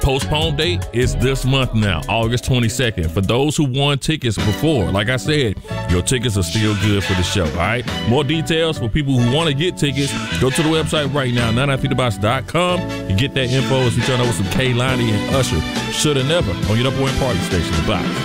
Postponed date is this month now, August 22nd. For those who won tickets before, like I said, your tickets are still good for the show, all right? More details for people who want to get tickets, go to the website right now, 993thebox.com, and get that info as we turn over some Kehlani and Usher. Shoulda Never on your number one party station, The Box.